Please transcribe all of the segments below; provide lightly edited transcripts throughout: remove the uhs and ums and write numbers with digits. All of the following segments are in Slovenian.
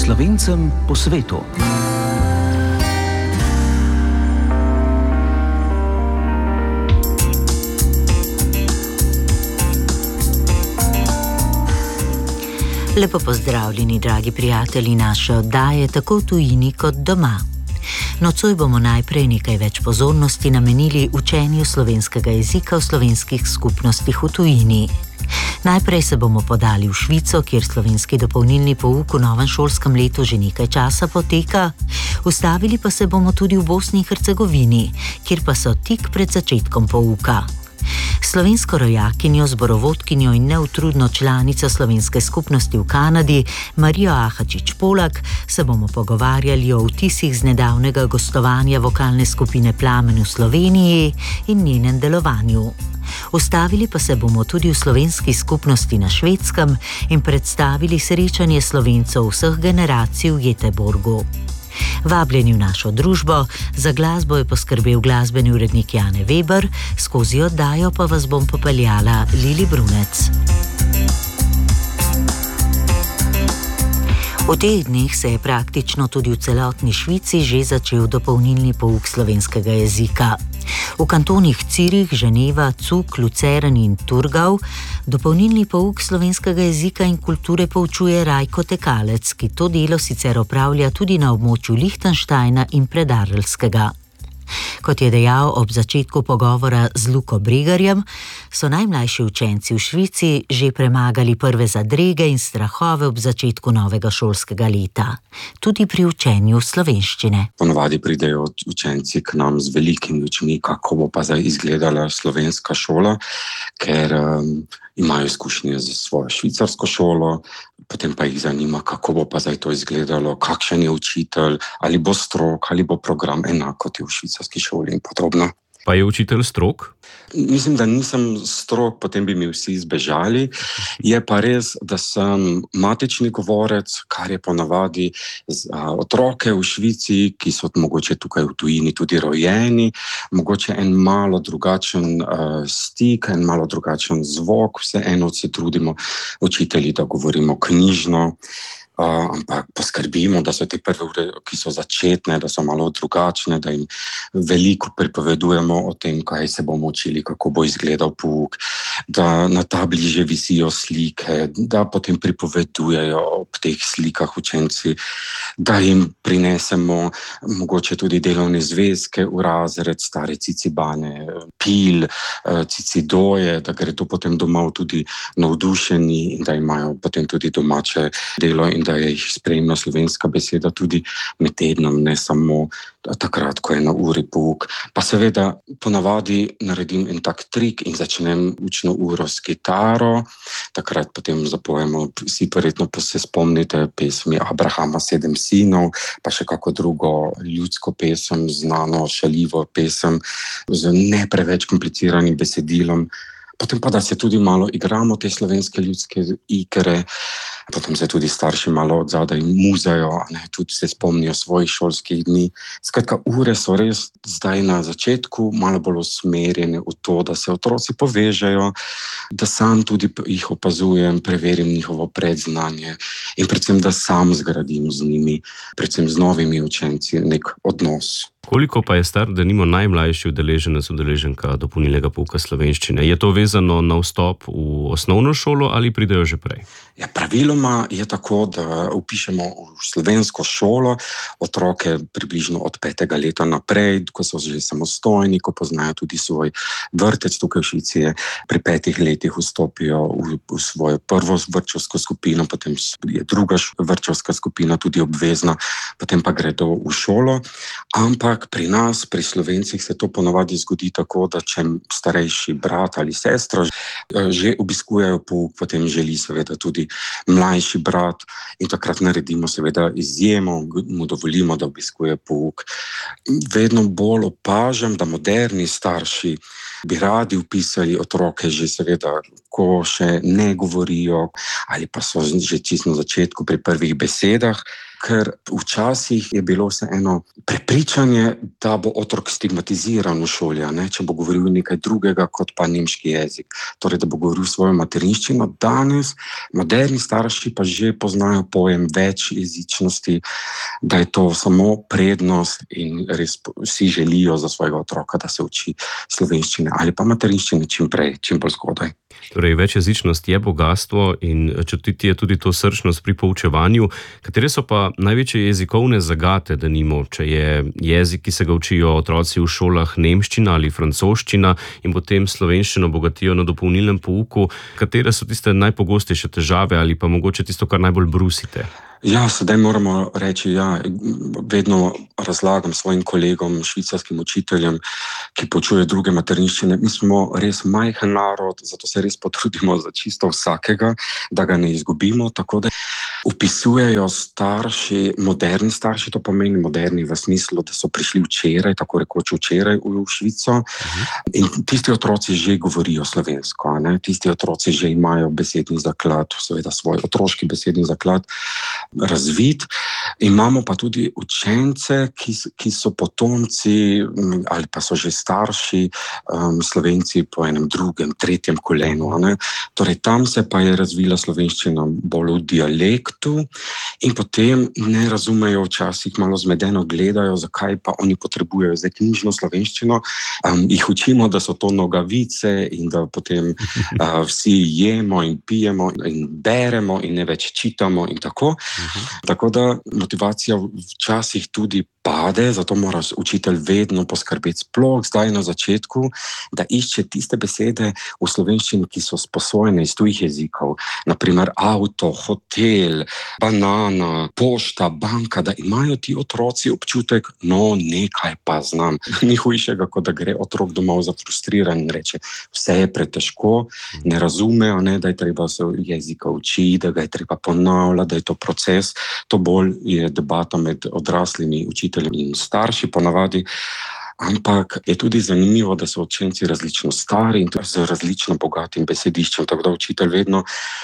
Slovencem po svetu. Lepo pozdravljeni, dragi prijatelji naše oddaje, tako v tujini kot doma. Nocoj bomo najprej nekaj več pozornosti namenili učenju slovenskega jezika v slovenskih skupnostih v tujini. Najprej se bomo podali v Švico, kjer slovenski dopolnilni pouk v novem šolskem letu že nekaj časa poteka. Ustavili pa se bomo tudi v Bosni in Hercegovini, kjer pa so tik pred začetkom pouka. Slovensko rojakinjo, zborovodkinjo in neutrudno članico slovenske skupnosti v Kanadi, Marijo Ahačič-Polak, se bomo pogovarjali o vtisih z nedavnega gostovanja vokalne skupine Plamen v Sloveniji in njenem delovanju. Ustavili pa se bomo tudi v slovenski skupnosti na Švedskem in predstavili srečanje Slovencev vseh generacij v Göteborgu. Vabljeni v našo družbo, za glasbo je poskrbel glasbeni urednik Jane Weber, skozi oddajo pa vas bom popeljala Lili Brunec. V teh dneh se je praktično tudi v celotni Švici že začel dopolnilni pouk slovenskega jezika. V kantonih Cirih, Ženeva, Cuk, Lucern in Thurgau dopolnilni pouk slovenskega jezika in kulture poučuje Rajko Tekalec, ki to delo sicer opravlja tudi na območju Lichtensteina in Predarlskega. Kot je dejal ob začetku pogovora z Luko Bregarjem, so najmlajši učenci v Švici že premagali prve zadrege in strahove ob začetku novega šolskega leta, tudi pri učenju slovenščine. Ponavadi pridejo učenci k nam z velikimi očmi, kako bo pa zdaj izgledala slovenska šola, ker imajo izkušnje z svojo švicarsko šolo, potem pa jih zanima, kako bo pa zdaj to izgledalo, kakšen je učitelj, ali bo strok, ali bo program enak kot je v švicarski šoli in podobno. Pa je učitelj strok? Mislim, da nisem strok, potem bi mi vsi zbežali. Je pa res, da sem matični govorec, kar je ponavadi za otroke v Švici, ki so mogoče tukaj v tujini tudi rojeni, mogoče en malo drugačen stik, en malo drugačen zvok, vseeno se trudimo učitelji, da govorimo knjižno, ampak poskrbimo, da so te prve ure, ki so začetne, da so malo drugačne, da jim veliko pripovedujemo o tem, kaj se bomo učili, kako bo izgledal pouk, da na tabli že visijo slike, da potem pripovedujejo ob teh slikah učenci, da jim prinesemo mogoče tudi delovne zvezke v razred, stare cicibane, pil, cicidoje, da gre to potem domov tudi navdušeni in da imajo potem tudi domače delo in da je jih spremna slovenska beseda tudi med tednom, ne samo takrat, ko je na uri pouk. Pa seveda ponavadi naredim en tak trik in začnem učno uro s kitaro, takrat potem zapojemo, vsi verjetno se spomnite pesmi Abrahama 7 sinov, pa še kako drugo ljudsko pesem, znano šaljivo pesem z ne preveč kompliciranim besedilom. Potem pa, da se tudi malo igramo te slovenske ljudske igre, potem se tudi starši malo odzadaj muzajo, tudi se spomnijo svojih šolskih dni. Skratka, ure so res zdaj na začetku malo bolj usmerjene v to, da se otroci povežejo, da sam tudi jih opazujem, preverim njihovo predznanje in predvsem, da sam zgradim z njimi, predvsem z novimi učenci, nek odnos. Koliko pa je star, da nimo najmlajši udeleženka dopolnilnega pouka slovenščine? Je to vezano na vstop v osnovno šolo ali pridejo že prej? Ja, praviloma je tako, da vpišemo v slovensko šolo otroke približno od 5. leta naprej, ko so že samostojni, ko poznajo tudi svoj vrtec tukaj v Švici, pri 5 letih vstopijo v svojo prvo vrtčevsko skupino, potem je druga vrtčevska skupina tudi obvezna, potem pa gredo v šolo, ampak pri nas, pri Slovencih se to ponavadi zgodi tako, da če starejši brat ali sestra že obiskujejo pouk, potem želi seveda tudi mlajši brat in takrat naredimo seveda izjemo, mu dovolimo, da obiskuje pouk. Vedno bolj opažam, da moderni starši bi radi vpisali otroke že seveda, ko še ne govorijo ali pa so že čisto na začetku pri prvih besedah. ker včasih je bilo vseeno prepričanje, da bo otrok stigmatiziran v šoli, ne? Če bo govoril nekaj drugega kot pa nemški jezik. Torej, da bo govoril svojo materinščino. Danes moderni starši pa že poznajo pojem večjezičnosti, da je to samo prednost in res vsi želijo za svojega otroka, da se uči slovenščine ali pa materinščine čim prej, čim bolj zgodaj. Torej, večjezičnost je bogatstvo in čutiti je tudi to srčnost pri poučevanju. Katere so pa največje jezikovne zagate, denimo, če je jezik, ki se ga učijo otroci v šolah, nemščina ali francoščina in potem slovenščino bogatijo na dopolnilnem pouku? Katere so tiste najpogostejše težave ali pa mogoče tisto, kar najbolj brusite? Ja, sedaj moramo reči, vedno razlagam svojim kolegom, švicarskim učiteljem, ki poučujejo druge materinščine. Mi smo res majhen narod, zato se res potrudimo za čisto vsakega, da ga ne izgubimo, tako da vpisujejo starši, moderni starši, to pomeni moderni v smislu, da so prišli včeraj, tako rekoč včeraj v Švico, in tisti otroci že govorijo slovensko, ne? Tisti otroci že imajo besedni zaklad, seveda svoj otroški besedni zaklad razvit. Imamo pa tudi učence, ki so potomci ali pa so že starši Slovenci po enem drugem, tretjem kolenu, ne? Torej, tam se pa je razvila slovenščina bolj v dialektu in potem ne razumejo, včasih malo zmedeno gledajo, zakaj pa oni potrebujejo zdaj knjižno slovenščino. Jih učimo, da so to nogavice in da potem vsi jemo in pijemo in beremo in ne več čitamo in tako. Tako da motivacija včasih tudi pade, zato mora učitelj vedno poskrbeti, sploh zdaj na začetku, da išče tiste besede v slovenščini, ki so sposojene iz tujih jezikov. Naprimer avto, hotel, banana, pošta, banka, da imajo ti otroci občutek, no nekaj pa znam. Ni hujšega, kot da gre otrok domov zafrustriran in reče, vse je pretežko, ne razumejo, ne, da je treba se jezika učiti, da ga je treba ponavljati, da je to proces. To bolj je debata med odraslimi učitelji in starši ponavadi, ampak je tudi zanimivo, da so učenci različno stari in z različno bogatim besediščem, tako da učitelj vedno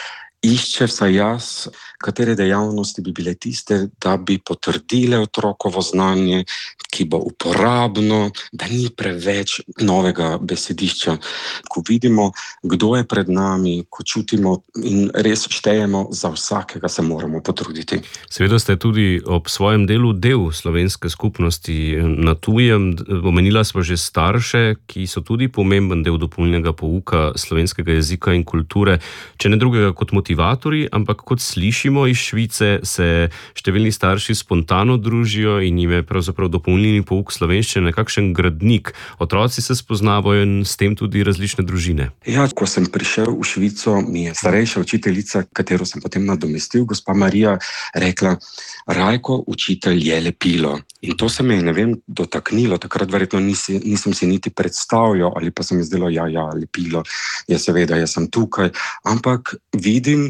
išče, vsaj jaz, katere dejavnosti bi bile tiste, da bi potrdile otrokovo znanje, ki bo uporabno, da ni preveč novega besedišča. Ko vidimo, kdo je pred nami, ko čutimo in res štejemo, za vsakega se moramo potruditi. Seveda ste tudi ob svojem delu del slovenske skupnosti na tujem. Omenila smo že starše, ki so tudi pomemben del dopolnilnega pouka slovenskega jezika in kulture, če ne drugega kot motivatorji, ampak kot slišimo iz Švice, se številni starši spontano družijo in jim je pravzaprav dopolnilni pouk slovenščine nekakšen gradnik. Otroci se spoznavajo in s tem tudi različne družine. Ja, ko sem prišel v Švico, mi je starejša učiteljica, katero sem potem nadomestil, gospa Marija, rekla, Rajko, učitelj je lepilo. In to se me je, ne vem, dotaknilo. Takrat verjetno nisem si niti predstavljal, ali pa se mi zdelo, ja, lepilo, je seveda, jaz sem tukaj. Ampak vidim,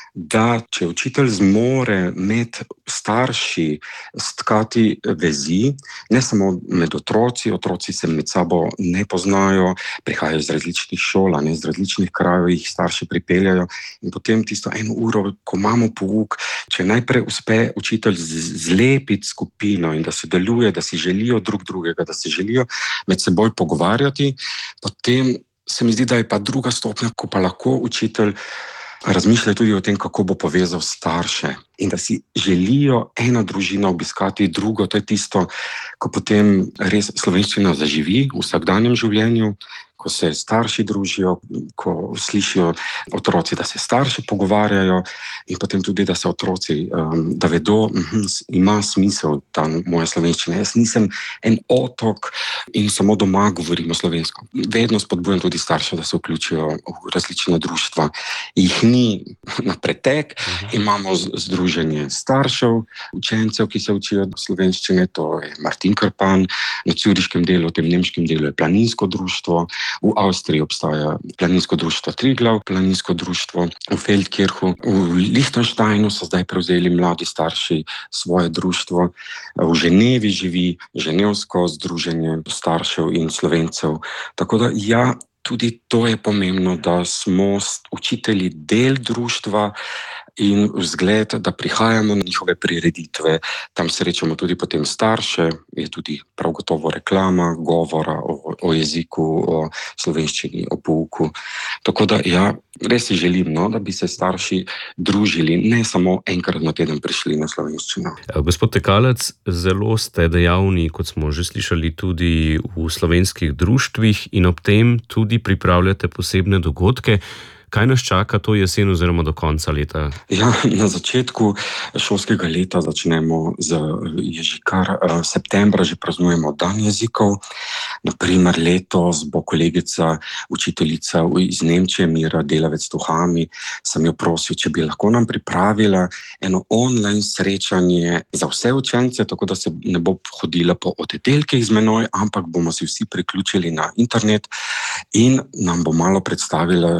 da če učitelj zmore med starši stkati vezi, ne samo med otroci se med sabo ne poznajo, prihajajo iz različnih šol, ne, iz različnih krajev jih starši pripeljajo in potem tisto 1 uro, ko imamo pouk, če najprej uspe učitelj zlepiti skupino in da se deluje, da si želijo drug drugega, da se želijo med seboj pogovarjati, potem se mi zdi, da je pa druga stopnja, ko pa lahko učitelj razmišlja tudi o tem, kako bo povezal starše in da si želijo ena družina obiskati drugo. To je tisto, ko potem res slovenščina zaživi v vsakdanjem življenju, ko se starši družijo, ko slišijo otroci, da se starši pogovarjajo in potem tudi, da se otroci, da vedo, ima smisel ta moja slovenščina. Jaz nisem en otok in samo doma govorimo slovensko. Vedno spodbujam tudi starše, da se vključijo v različna društva. Jih ni na pretek, imamo združenje staršev, učencev, ki se učijo slovenščine, to je Martin Krpan, na curiškem delu, v tem nemškem delu je planinsko društvo, v Avstriji obstaja planinsko društvo Triglav, planinsko društvo v Feldkirchu, v Liechtensteinu so zdaj prevzeli mladi starši svoje društvo, v Ženevi živi ženevsko združenje staršev in Slovencev. Tako da ja, tudi to je pomembno, da smo učitelji del društva in vzgled, da prihajamo na njihove prireditve, tam srečamo tudi potem starše, je tudi prav gotovo reklama, govora o jeziku, o slovenščini, o pouku. Tako da ja, res si želim, da bi se starši družili, ne samo enkrat na teden prišli na slovenščino. Gospod Tekalec, zelo ste dejavni, kot smo že slišali, tudi v slovenskih društvih in ob tem tudi pripravljate posebne dogodke. Kaj nas čaka to jesen oziroma do konca leta? Ja, na začetku šolskega leta začnemo je že kar septembra, že praznujemo Dan jezikov. Naprimer, letos bo kolegica, učiteljica iz Nemčije, Mira Delavec-Tuhami, sem jo prosil, če bi lahko nam pripravila eno online srečanje za vse učence, tako da se ne bo hodila po oddelkih z menoj, ampak bomo se vsi priključili na internet in nam bo malo predstavila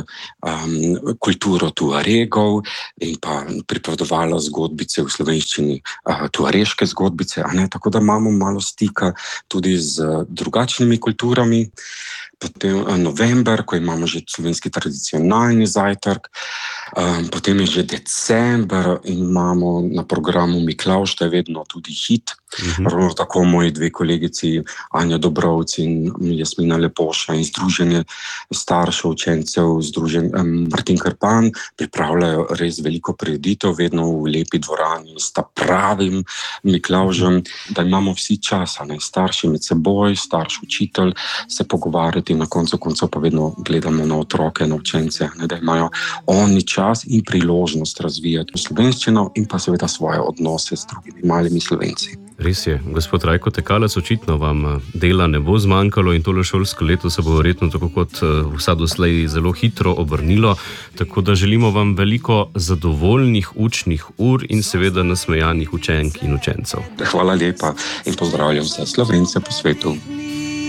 kulturo Tuaregov in pa pripovedovala zgodbice v slovenščini, tuareške zgodbice, tako da imamo malo stika tudi z drugačnimi kulturami. Potem november, ko imamo že slovenski tradicionalni zajtrk, potem je že december in imamo na programu Miklavž, to je vedno tudi hit. Ravno tako moji dve kolegici, Anja Dobrovci in Jasmina Lepoša in Združenje staršev učencev, Martin Krpan, pripravljajo res veliko prireditev, vedno v lepi dvorani s pravim Miklavžem, da imamo vsi čas, starši med seboj, starš, učitelj, se pogovarjati, na koncu koncev pa vedno gledamo na otroke, na učence, da imajo oni čas in priložnost razvijati slovenščino in pa seveda svoje odnose s drugimi malimi Slovenci. Res je, gospod Rajko Tekalec, očitno vam dela ne bo zmanjkalo in tole šolsko leto se bo verjetno tako kot vsa doslej zelo hitro obrnilo, tako da želimo vam veliko zadovoljnih učnih ur in seveda nasmejanih učenk in učencev. Hvala lepa in pozdravljam vse Slovence po svetu.